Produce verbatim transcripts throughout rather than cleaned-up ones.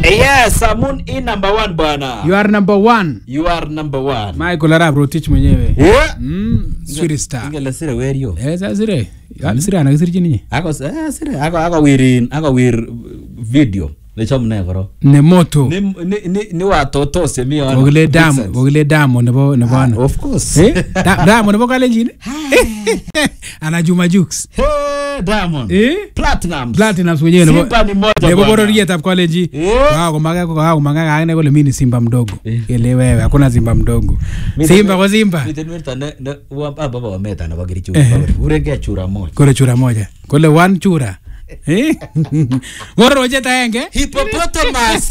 Yes, Amun in number one bwana. You are number one. You are number one. Michael Arab Rotich mwenyewe. Yeah. Mm, sweet star. Ingela sire where you? Eh, sa sire. Ya sire ana sire chini. Ako eh sire ako ako wirin, ako wir video. Le chom ne goro. Ne moto. Ni ni ni watoto semi on. Ogile dam, ogile dam nebo nebo ana. Of course. Eh? Dam nebo kalenjin. Ana Juma Jux. Hey, Diamond. Eh? Platinum. Platinum mwenyewe nebo. Simba ni moja. Nebo bororiet ab college. Wao kumanga kwa hao kumanga ngane kole mimi ni Simba mdogo. Ile wewe hakuna Simba mdogo. Simba kwa Simba. Nitenweta ne wa baba wa meta na bagiri chura. Urenge chura moja. Kole chura moja. Kole one chura. Eh? Ngoro roje taenge? Hippopotamus.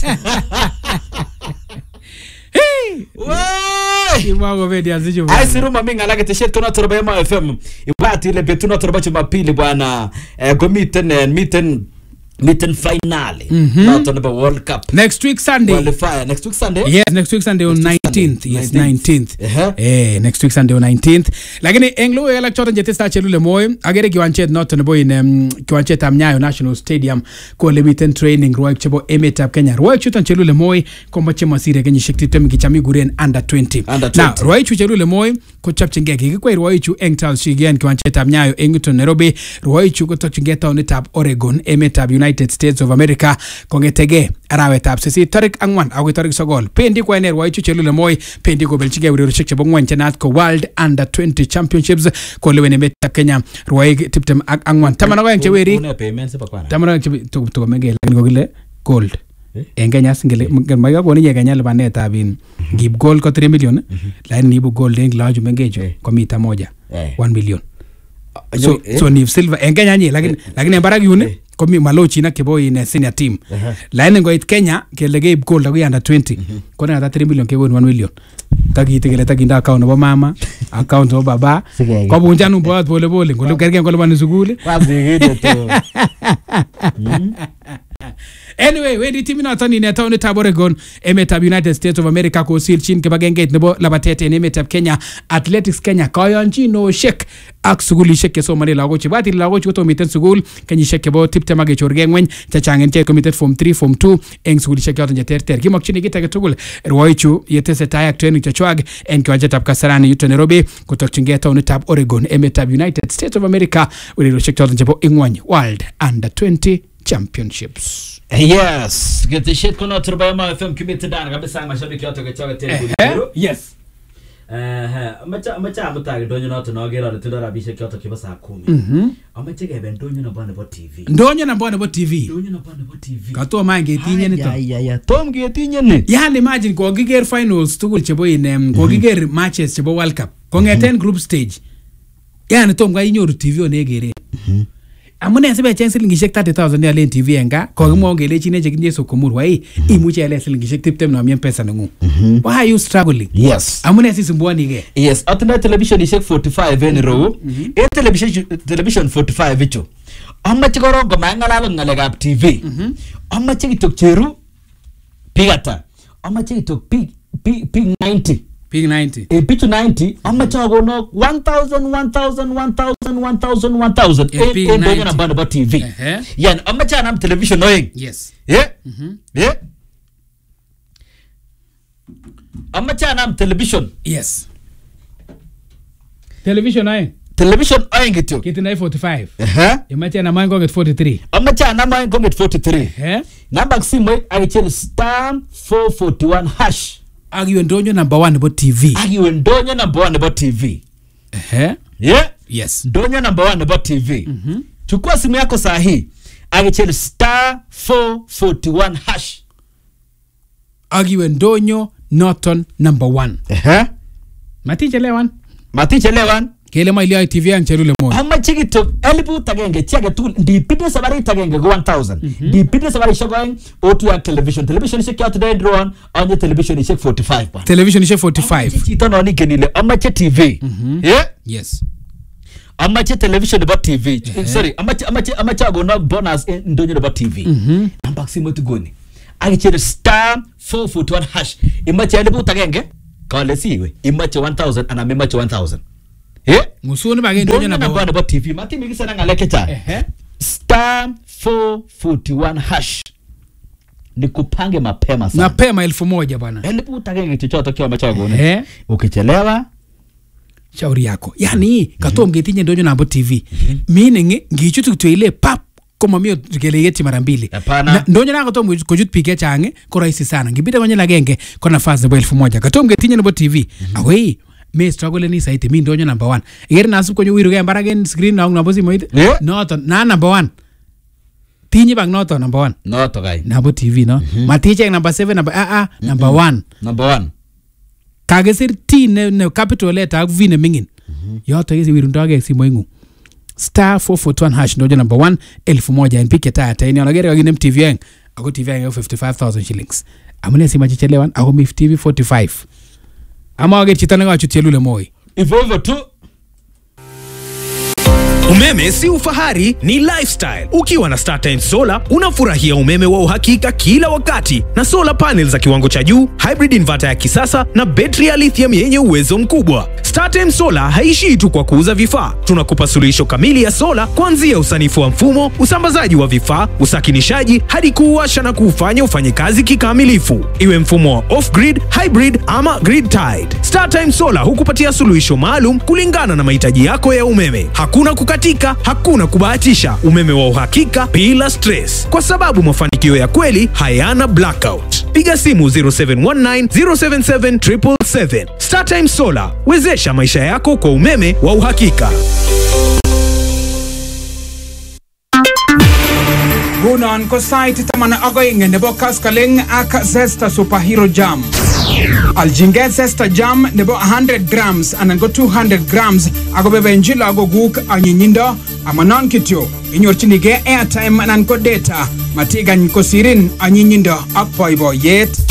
Woi! Imago vedi aziju. Ai siruma minga lage teshet tuna torba ya F M. Ibati ile betuna torba chuma pili bwana. Eh go mitten mitten mitten finale. Not on the World Cup. Next week Sunday. Qualifier next week Sunday? Yes, next week Sunday on nineteenth. Yes, nineteenth. Eh, next week Sunday on nineteenth. Lakini englo yala chota jetesta chelule moyo. Agere kiwanchet not on boy in kiwanchet Amnyayo National Stadium ko limited training roik chebo emet ab Kenya. Roik chutan chelule moyo komba chema sire Kenya shikti tem kichami guren under twenty. Now, roik chu chelule moyo ko chapchenge kikwai roik chu engtal shigen kiwanchet Amnyayo Engton Nairobi. Roik chu ko tokchinge town tab Oregon emet ab United States of America kongetege arawet ab sisi tarik angwan agoi tarik sogol pendi ko ener roik chu chelule moyo pendi ko belchige urereshek chebo ngwan chenat ko World Under twenty Championships ko lewen emet ab Kenya roik tiptem ak angwan tamana ko enche weri tamana to to mege ko gile gold en Kenya singele maga ko ni Kenya lipanet ab in gib gold ko three million lakini ibu gold en laju mengejo ko mita moja one million so so ni silver en Kenya ni lakini lakini barak yune ko mi malochi na kebo in senior team lakini ngo it Kenya kele ge gold ko under twenty ko na three million ke one million tagi tegele tagi nda account no mama account no baba ko bunja nu bo pole pole ngolo kergen ko lobani sukuli kwazigide to. Anyway, we di team na tani ne town tab Oregon emet ab United States of America ko silchin ke bagengate nebo labatete en emet ab Kenya Athletics Kenya koyonchi no shek ak suguli shek ke so mane lago chi bati lago chi to miten sugul kenyi shek ke bo tipte mage chorge ngwen cha changen che committed form three form two eng suguli shek yoton jeter ter ki mokchini gita ke tugul roichu yetese tayak training cha chwag en ko jetab kasarani yuto Nairobi ko tokchinge town tab Oregon emet ab United States of America uri ro shek yoton jebo ingwan World Under twenty Championships. Yes, get the shit kono turba ya F M committed dan kabisa mashabiki yote ke choga tele. Yes. Eh, amacha amacha amutage donyo na tunogera letudara bishe kyoto kibasa kumi. Mhm. Amacha ke ben donyo na bana bo T V. Ndonyo na bana bo T V. Donyo na bana bo T V. Kato mange tinye nito. Ya ya ya. Tom ge tinye ni. Yani imagine ko giger finals tugul chebo in ko giger matches chebo World Cup. Ko ngeten group stage. Yani tom ga inyoru T V onegere. Mhm. Amune sebe chen silingishek thirty thousand ya len T V enga ko gimo ngele chine che kinye sokomur wai imuche ele silingishek tiptem na mien pesa ngu. Why are you struggling? Yes. Amune sisi mbwani ge. Yes, atuna television ishek forty-five en row. E television television forty-five icho. Amma chigoro go mangalalo ngalegap T V. Amma chigitok cheru pigata. Amma chigitok pig pig ninety. Pig ninety. A P to ninety, I'm not talking no one thousand, one thousand, one thousand, one thousand, one thousand. A P ninety. I'm about about T V. Uh-huh. Yeah, I'm not talking television knowing. Yes. Yeah. Mm-hmm. Yeah. I'm not talking television. Yes. Television ay. Television ay ngityo. Kiti na forty-five. Uh-huh. Yamacha na mango get forty-three. I'm not talking na mango get forty-three. Eh? Number simu ay chel star four forty-one hash. Agiwe ndonyo number one about T V. Agiwe ndonyo number one about T V. Eh? Yeah? Yes. Ndonyo number one about T V. Mhm. Chukua simu yako sahi. Agichel star four forty-one hash. Agiwe ndonyo Norton number one. Eh? Matiche lewan. Matiche lewan. Kele ma ili T V ang cherule mo. Amma chigito elibu tagenge chiage tu di pide sabari tagenge go one thousand. Di pide sabari shogoing otu ya television. Television shake out today drone on the television shake forty-five. Television shake forty-five. Chito no ni kenile amma che T V. Yeah? Yes. Amma che television about T V. Sorry, amma che amma che amma che go no bonus ndonyo about T V. Mhm. Amba simo tu goni. Agichele star four forty-one hash. Imma che elibu tagenge kale siwe. Imma che one thousand ana memma che one thousand. Eh? Musuni bage ndonyo na bwana ba T V. Mati mikisa na ngaleke cha. Eh. Star four forty-one hash. ni kupange mapema sana. Mapema elfu moja bwana. Elfu utagenge chochote kiwa machago ne. Eh. Ukichelewa shauri yako. Yani katom getinye ndonyo na Abo T V. Meaning ngichutu kutu ile pap kama mio tukeleyeti mara mbili. Hapana. Ndonyo na katom kujut pike change ko rahisi sana. Ngibida kwenye lagenge kwa nafasi elfu moja. Katom getinye na Abo T V. Awei me struggle ni saite mi ndonyo number one. Igeri nasu kwenye wiru kaya mbaragen screen na ungu nabosi moite. Yeah. Noto na number one. Tinyi bang noto number one. Noto kai. Na Abo T V no. Mm-hmm. Matiche number seven number ah ah mm-hmm. number one. Number one. Kagesir T ne, ne capital letter ak V ne mingin. Mm-hmm. Yoto yesi wiru ndoge si moingu. Star four four one hash ndojo number one elfu moja npike tata. Ini onagere wagine M T V yang. Ako T V yang fifty-five thousand shillings. Amune si machichelewan. Ako M T V forty-five. Ama wagere chitane nga chutielule moi. Ivo ivo tu. Umeme si ufahari, ni lifestyle. Ukiwa na StarTime Solar, unafurahia umeme wa uhakika kila wakati na solar panels za kiwango cha juu, hybrid inverter ya kisasa na betri ya lithium yenye uwezo mkubwa. StarTime Solar haishii tu kwa kuuza vifaa. Tunakupa suluhisho kamili ya solar kuanzia usanifu wa mfumo, usambazaji wa vifaa, usakinishaji hadi kuuwasha na kuufanya ufanye kazi kikamilifu. Iwe mfumo wa off-grid, hybrid ama grid tied. StarTime Solar hukupatia suluhisho maalum kulingana na mahitaji yako ya umeme. Hakuna kukatika, hakuna kubahatisha. Umeme wa uhakika bila stress. Kwa sababu mafanikio ya kweli hayana blackout. Piga simu zero seven one nine zero seven seven seven seven seven. StarTime Solar, wezesha maisha yako kwa umeme wa uhakika. Gunon ko site tamana agoying nebo Kaskaleng ak Zesta Superhero Jam. Aljinge Zesta Jam nebo one hundred grams anan go two hundred grams ago bebenjilo ago guk anyinyindo amanon kityo inyorchinige airtime anan ko data matigan ko sirin anyinyindo ak boiboyet.